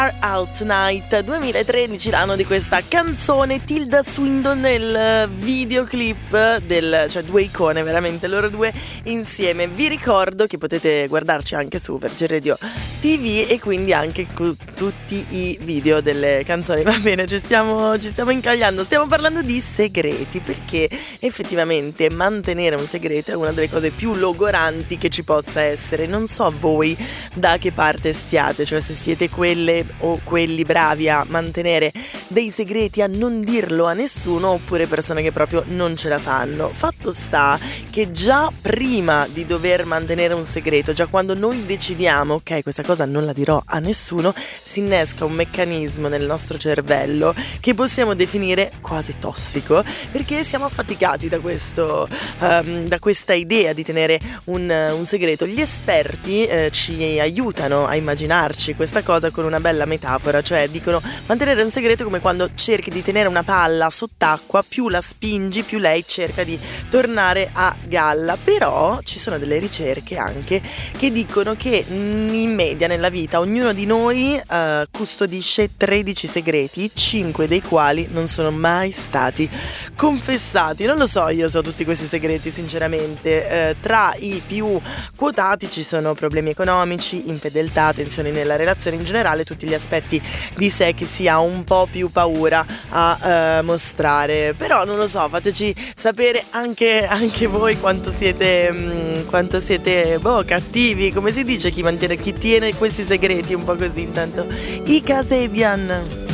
Out Tonight 2013, l'anno di questa canzone. Tilda Swinton nel videoclip cioè due icone, veramente loro due insieme. Vi ricordo che potete guardarci anche su Virgin Radio TV e quindi anche tutti i video delle canzoni. Va bene, ci stiamo incagliando. Stiamo parlando di segreti, perché effettivamente mantenere un segreto è una delle cose più logoranti che ci possa essere. Non so a voi da che parte stiate, cioè se siete quelle o quelli bravi a mantenere dei segreti, a non dirlo a nessuno, oppure persone che proprio non ce la fanno. Fatto sta che già prima di dover mantenere un segreto, già quando noi decidiamo ok, questa cosa non la dirò a nessuno, si innesca un meccanismo nel nostro cervello che possiamo definire quasi tossico, perché siamo affaticati da questa idea di tenere un segreto. Gli esperti ci aiutano a immaginarci questa cosa con una bella metafora, cioè dicono mantenere un segreto come quando cerchi di tenere una palla sott'acqua, più la spingi più lei cerca di tornare a galla. Però ci sono delle ricerche anche che dicono che in media nella vita ognuno di noi custodisce 13 segreti, 5 dei quali non sono mai stati confessati. Non lo so, io so tutti questi segreti sinceramente. Tra i più quotati ci sono problemi economici, infedeltà, tensioni nella relazione, in generale tutti gli aspetti di sé che si ha un po' più paura a mostrare. Però non lo so, fateci sapere anche voi quanto siete cattivi, come si dice, chi tiene questi segreti, un po' così. Intanto i Kasabian.